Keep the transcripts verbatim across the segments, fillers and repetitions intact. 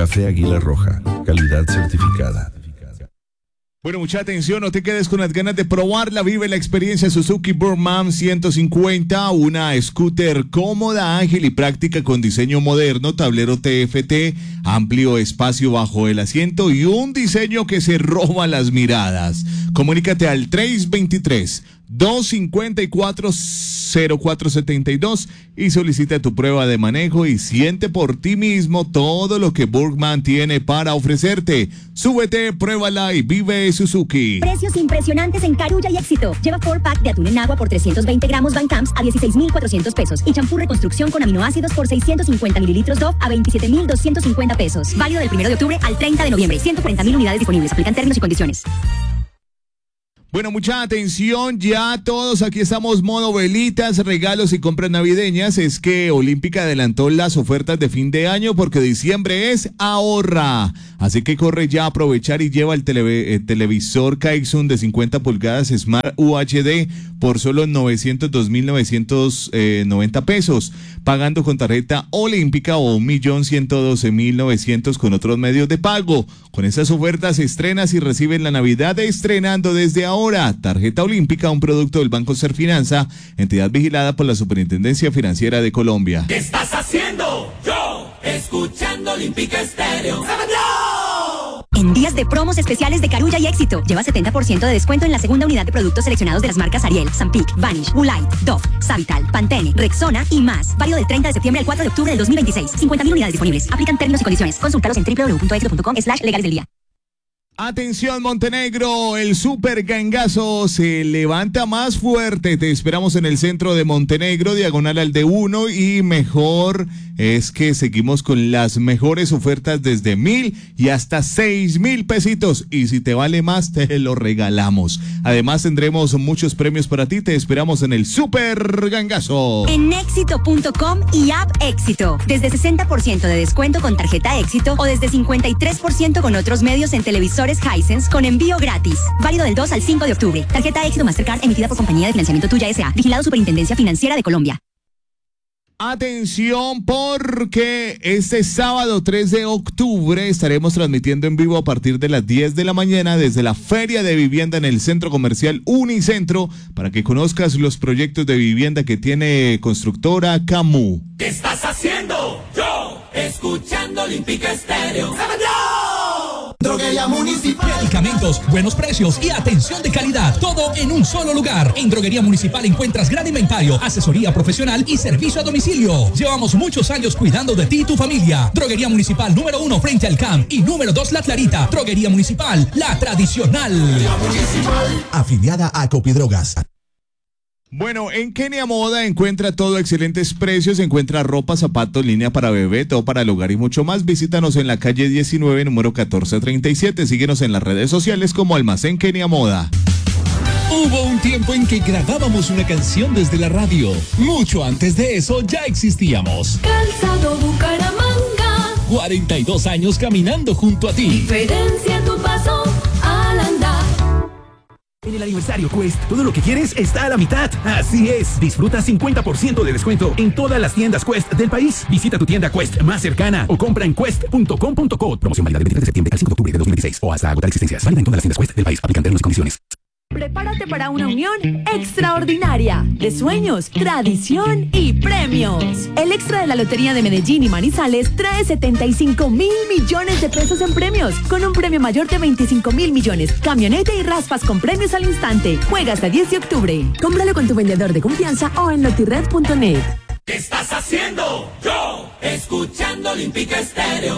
Café Águila Roja, calidad certificada. Bueno, mucha atención, no te quedes con las ganas de probarla. Vive la experiencia Suzuki Burman ciento cincuenta, una scooter cómoda, ágil y práctica con diseño moderno, tablero T F T, amplio espacio bajo el asiento y un diseño que se roba las miradas. Comunícate al tres dos tres, dos cinco cuatro, cero cuatro siete dos y solicita tu prueba de manejo y siente por ti mismo todo lo que Burman tiene para ofrecerte. Súbete, pruébala y vive Suzuki. Precios impresionantes en Carulla y Éxito. Lleva cuatro pack de atún en agua por trescientos veinte gramos Van Camps a dieciséis mil cuatrocientos pesos y champú reconstrucción con aminoácidos por seiscientos cincuenta mililitros Dove a veintisiete mil doscientos cincuenta pesos. Válido del primero de octubre al treinta de noviembre. ciento cuarenta mil unidades disponibles. Aplican términos y condiciones. Bueno, mucha atención, ya todos aquí estamos modo velitas, regalos y compras navideñas. Es que Olímpica adelantó las ofertas de fin de año porque diciembre es ahorra. Así que corre ya a aprovechar y lleva el tele, eh, televisor Kaixun de cincuenta pulgadas Smart U H D por solo novecientos dos mil novecientos noventa pesos, pagando con tarjeta Olímpica o un millón ciento doce mil novecientos con otros medios de pago. Con esas ofertas estrenas y reciben la Navidad estrenando desde ahora. Ahora, tarjeta Olímpica, un producto del Banco Serfinanza, entidad vigilada por la Superintendencia Financiera de Colombia. ¿Qué estás haciendo? Yo, escuchando Olímpica Estéreo. ¡Yo! En días de promos especiales de Carulla y Éxito, lleva setenta por ciento de descuento en la segunda unidad de productos seleccionados de las marcas Ariel, Zampic, Vanish, Woolite, Dove, Savital, Pantene, Rexona y más. Válido del treinta de septiembre al cuatro de octubre del dos mil veintiséis. cincuenta mil unidades disponibles. Aplican términos y condiciones. Consúltalos en doble u doble u doble u punto éxito punto com slash legales del día. Atención Montenegro, el super gangazo se levanta más fuerte. Te esperamos en el centro de Montenegro, diagonal al D uno, y mejor es que seguimos con las mejores ofertas desde mil y hasta seis mil pesitos. Y si te vale más, te lo regalamos. Además tendremos muchos premios para ti. Te esperamos en el super gangazo. En éxito punto com y app Éxito. Desde sesenta por ciento de descuento con tarjeta Éxito o desde cincuenta y tres por ciento con otros medios en televisores Hisense con envío gratis. Válido del dos al cinco de octubre. Tarjeta Éxito Mastercard emitida por Compañía de Financiamiento Tuya S A. Vigilado Superintendencia Financiera de Colombia. Atención, porque este sábado tres de octubre estaremos transmitiendo en vivo a partir de las diez de la mañana desde la Feria de Vivienda en el Centro Comercial Unicentro para que conozcas los proyectos de vivienda que tiene constructora Camu. ¿Qué estás haciendo? Yo, escuchando Olímpica Estéreo. ¡Yo! Droguería Municipal. Medicamentos, buenos precios y atención de calidad. Todo en un solo lugar. En Droguería Municipal encuentras gran inventario, asesoría profesional y servicio a domicilio. Llevamos muchos años cuidando de ti y tu familia. Droguería Municipal número uno frente al C A M y número dos La Clarita. Droguería Municipal, la tradicional. Municipal. Afiliada a Copidrogas. Bueno, en Kenia Moda encuentra todo a excelentes precios, encuentra ropa, zapatos, línea para bebé, todo para el hogar y mucho más. Visítanos en la calle diecinueve, número catorce treinta y siete. Síguenos en las redes sociales como Almacén Kenia Moda. Hubo un tiempo en que grabábamos una canción desde la radio. Mucho antes de eso ya existíamos. Calzado Bucaramanga. cuarenta y dos años caminando junto a ti. Diferencia tu paso al andar. En el aniversario Quest, todo lo que quieres está a la mitad. Así es, disfruta cincuenta por ciento de descuento en todas las tiendas Quest del país. Visita tu tienda Quest más cercana o compra en quest punto com punto co. Promoción válida del veintitrés de septiembre al cinco de octubre de dos mil veintiséis o hasta agotar existencias. Válida en todas las tiendas Quest del país. Aplican términos y condiciones. Prepárate para una unión extraordinaria de sueños, tradición y premios. El extra de la Lotería de Medellín y Manizales trae setenta y cinco mil millones de pesos en premios, con un premio mayor de veinticinco mil millones, camioneta y raspas con premios al instante. Juega hasta diez de octubre. Cómpralo con tu vendedor de confianza o en lotired punto net. ¿Qué estás haciendo? Yo, escuchando Olímpica Estéreo.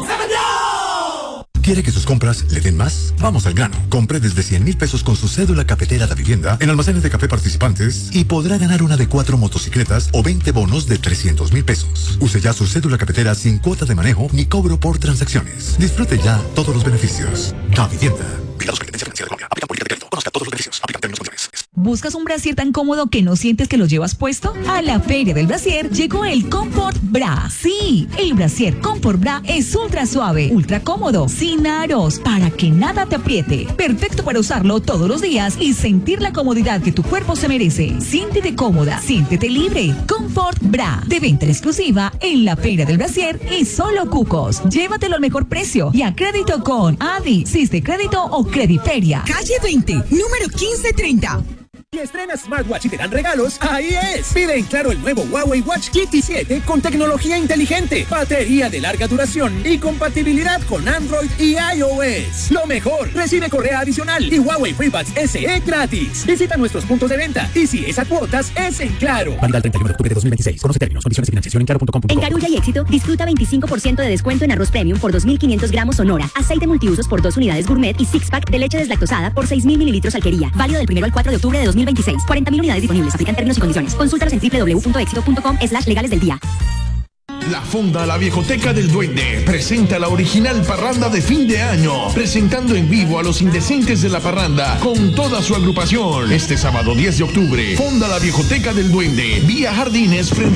¡Yo! ¿Quiere que sus compras le den más? Vamos al grano. Compre desde cien mil pesos con su cédula cafetera de vivienda en almacenes de café participantes y podrá ganar una de cuatro motocicletas o veinte bonos de trescientos mil pesos. Use ya su cédula cafetera sin cuota de manejo ni cobro por transacciones. Disfrute ya todos los beneficios. Da Vivienda. Vigilado Superintendencia Financiera de Colombia. Aplican política de crédito. Conozca todos los beneficios. Aplican términos y condiciones. ¿Buscas un brasier tan cómodo que no sientes que lo llevas puesto? A la Feria del Brasier llegó el Comfort Bra. Sí, el brasier Comfort Bra es ultra suave, ultra cómodo, sin aros, para que nada te apriete. Perfecto para usarlo todos los días y sentir la comodidad que tu cuerpo se merece. Siéntete cómoda, siéntete libre. Comfort Bra, de venta exclusiva en la Feria del Brasier y solo Cucos. Llévatelo al mejor precio y a crédito con Adi, Siste Crédito o Crediferia. Calle veinte, número quince treinta. Si estrenas smartwatch y te dan regalos, ahí es. Pide en Claro el nuevo Huawei Watch G T siete con tecnología inteligente, batería de larga duración y compatibilidad con Android y iOS. Lo mejor, recibe correa adicional y Huawei FreeBuds S E gratis. Visita nuestros puntos de venta y si es a cuotas, es en Claro. Válida el treinta y uno de octubre de dos mil veintiséis. Conoce términos, condiciones y financiación en claro punto com punto co. En Carulla y Éxito, disfruta veinticinco por ciento de descuento en arroz premium por dos mil quinientos gramos Sonora, aceite multiusos por dos unidades gourmet y six pack de leche deslactosada por seis mil mililitros alquería. Válido del primero al cuatro de octubre de dos mil veintiséis. cuarenta mil unidades disponibles. Aplican términos y condiciones. Consúltalos en doble u doble u doble u punto éxito punto com slash legales del día. La Fonda La Viejoteca del Duende presenta la original parranda de fin de año, presentando en vivo a los indecentes de la parranda con toda su agrupación. Este sábado diez de octubre, Fonda La Viejoteca del Duende, vía Jardines frente